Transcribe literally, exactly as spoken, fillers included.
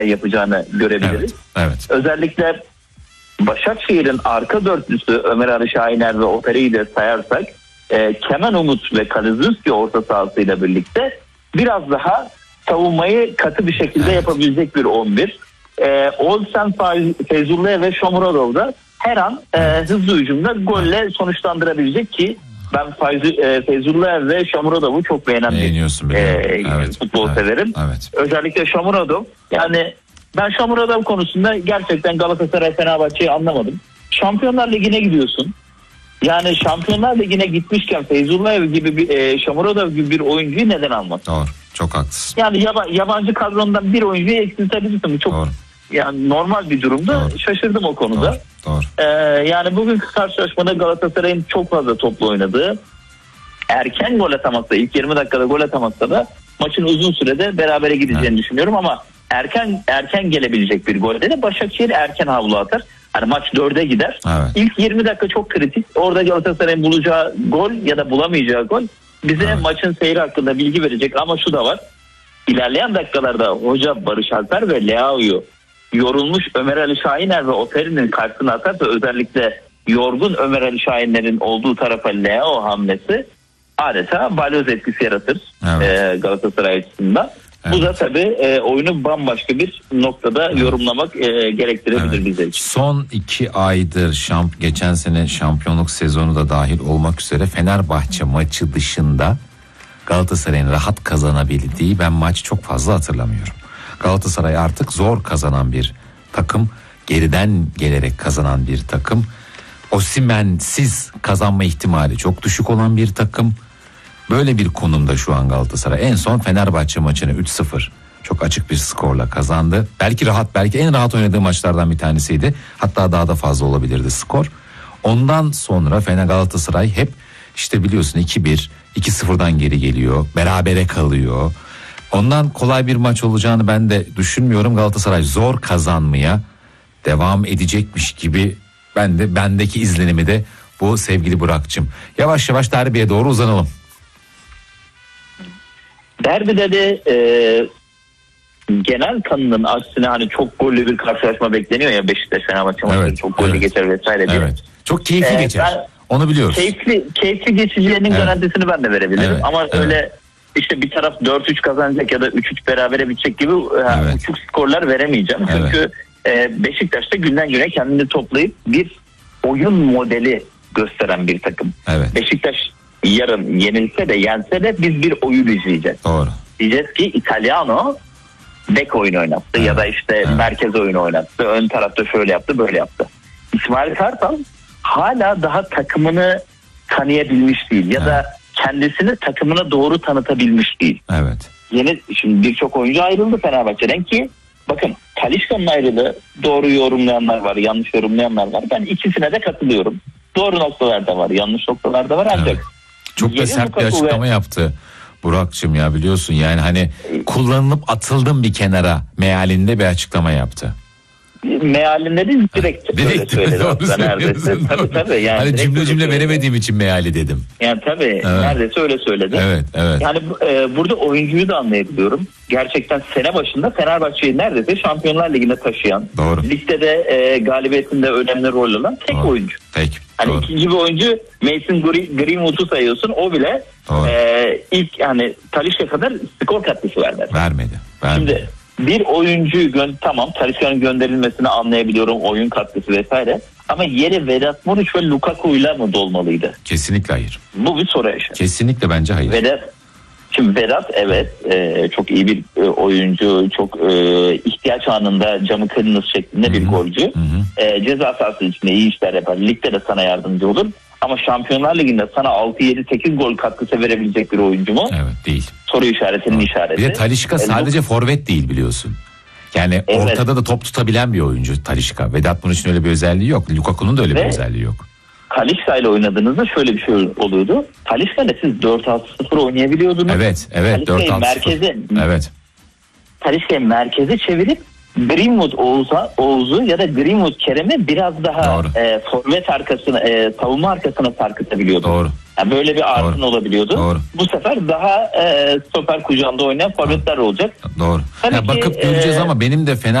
yapacağını görebiliriz. Evet, evet. Özellikle Başakşehir'in arka dörtlüsü Ömer Ali Şahiner ve Opere'yi de sayarsak e, Kenan Umut ve Kalizinski orta sahasıyla birlikte biraz daha savunmayı katı bir şekilde evet. yapabilecek bir on bir. E, Olsen, Feyzullah ve Shomurodov da her an e, hızlı hücumda golle sonuçlandırabilecek ki ben Feyz, e, Feyzullah ve Shomurodov'u çok beğenen bir e, evet, futbol evet, severim. Evet. Özellikle Shomurodov, yani ben Shomurodov konusunda gerçekten Galatasaray Fenerbahçe'yi anlamadım. Şampiyonlar Ligi'ne gidiyorsun. Yani Şampiyonlar Ligi'ne gitmişken Feyzullah gibi bir e, Shomurodov gibi bir oyuncuyu neden almadın? Doğru. Çok haklısın. Yani yaba, yabancı kadrondan bir oyuncuyu eksiltebilirsin. Çok Doğru. yani normal bir durumda. Doğru. Şaşırdım o konuda. Doğru. Doğru. Ee, yani bugünkü karşılaşmada Galatasaray'ın çok fazla toplu oynadığı, erken gol atamakta, ilk yirmi dakikada gol atamakta da maçın uzun sürede berabere gideceğini evet. düşünüyorum ama erken erken gelebilecek bir golde de Başakşehir erken havlu atar. Hani maç dörde gider. Evet. İlk yirmi dakika çok kritik. Orada Galatasaray'ın bulacağı gol ya da bulamayacağı gol bize evet. maçın seyri hakkında bilgi verecek ama şu da var. İlerleyen dakikalarda hoca Barış Alper ve Leao'yu yorulmuş Ömer Ali Şahiner ve Oteri'nin karşısına atarsa, özellikle yorgun Ömer Ali Şahiner'in olduğu tarafa Leao hamlesi adeta balyoz etkisi yaratır evet. e, Galatasaray açısından. Evet. Bu da tabii e, oyunu bambaşka bir noktada evet. yorumlamak e, gerektirebilir evet. bize için. Son iki aydır şamp geçen sene şampiyonluk sezonu da dahil olmak üzere Fenerbahçe maçı dışında Galatasaray'ın rahat kazanabildiği ben maç çok fazla hatırlamıyorum. Galatasaray artık zor kazanan bir takım, geriden gelerek kazanan bir takım. Osimhen'siz kazanma ihtimali çok düşük olan bir takım. Böyle bir konumda şu an Galatasaray. En son Fenerbahçe maçını üç sıfır çok açık bir skorla kazandı. Belki rahat, belki en rahat oynadığı maçlardan bir tanesiydi. Hatta daha da fazla olabilirdi skor. Ondan sonra Fener Galatasaray hep işte biliyorsun iki bir, iki sıfırdan geri geliyor. Berabere kalıyor. Ondan kolay bir maç olacağını ben de düşünmüyorum. Galatasaray zor kazanmaya devam edecekmiş gibi ben de bendeki izlenimi de bu sevgili Burak'cığım. Yavaş yavaş derbiye doğru uzanalım. Derbide de e, genel kanının aksine hani çok gollü bir karşılaşma bekleniyor ya, Beşiktaş Fenerbahçe maçları evet, çok gollü evet, geçer vesaire diye. Evet. Çok keyifli ee, geçer. Ben, onu biliyoruz. Keyifli keyifli geçeceğinin evet. garantisini ben de verebilirim evet, ama evet. öyle işte bir taraf dört üç kazanacak ya da üç üç berabere bitecek gibi evet. uçuk skorlar veremeyeceğim. Evet. Çünkü e, Beşiktaş'ta günden güne kendini toplayıp bir oyun modeli gösteren bir takım. Evet. Beşiktaş yarın yenilse de yense de biz bir oyun izleyeceğiz. Doğru. Diyeceğiz ki Italiano bek oyunu oynattı evet. ya da işte evet. merkez oyunu oynattı. Ön tarafta şöyle yaptı, böyle yaptı. İsmail Kartal hala daha takımını tanıyabilmiş değil ya evet. da kendisini takımına doğru tanıtabilmiş değil. Evet. Yeni şimdi birçok oyuncu ayrıldı Fenerbahçe'den ki bakın Talisca'nın ayrılığı, doğru yorumlayanlar var, yanlış yorumlayanlar var. Ben ikisine de katılıyorum. Doğru noktalar da var, yanlış noktalar da var ancak evet. Çok da sert bir açıklama ve... yaptı Burak'cığım ya, biliyorsun yani hani kullanılıp atıldım bir kenara mealinde bir açıklama yaptı. Mealinde değil, direkt, direkt öyle söyledi neredeyse. Tabii tabii. Yani hani cümle cümle veremediğim için meali dedim. Yani tabii evet. neredeyse öyle söyledi. Evet, evet. Yani e, burada oyuncuyu da anlayabiliyorum. Gerçekten sene başında Fenerbahçe'yi neredeyse Şampiyonlar Ligi'ne taşıyan, doğru. ligde de e, galibiyetinde önemli rol alan tek doğru. oyuncu. Peki. Hani doğru. ikinci bir oyuncu Mason Greenwood'u sayıyorsun, o bile e, ilk yani Talisca kadar skor katkısı vermedi. Vermedi. vermedi. Şimdi bir oyuncuyu gö- tamam Talisca'nın gönderilmesini anlayabiliyorum, oyun katkısı vesaire, ama yeri Vedat Muriç ve Lukaku'yla mı dolmalıydı? Kesinlikle hayır. Bu bir soru yaşa. Kesinlikle bence hayır. Vedat, şimdi Vedat evet e, çok iyi bir e, oyuncu, çok e, ihtiyaç anında camı kırınız şeklinde Hı-hı. bir golcü. E, ceza sahası içinde iyi işler yapar. Ligde de sana yardımcı olur. Ama Şampiyonlar Ligi'nde sana altı yedi sekiz gol katkısı verebilecek bir oyuncu mu? Evet, değil. Soru işaretinin evet. işareti. Bir de Talisca sadece e, forvet değil biliyorsun. Yani evet. ortada da top tutabilen bir oyuncu Talisca. Vedat Muriç'in öyle bir özelliği yok. Lukaku'nun da öyle Ve, bir özelliği yok. Talisca ile oynadığınızda şöyle bir şey oluyordu. Talisca ile siz dört altı sıfır oynayabiliyordunuz. Evet, evet. dört altı sıfır. Evet. Talisca'yı merkeze çevirip Greenwood Oğuz'a, Oğuz'u ya da Greenwood Kerem'i biraz daha e, forvet arkasına, e, savunma arkasına sarkıtabiliyordu. Doğru. Yani böyle bir artın olabiliyordu. Doğru. Bu sefer daha e, stoper kucağında oynayan forvetler olacak. Doğru. Tabii Ya ki, bakıp göreceğiz e, ama benim de Fener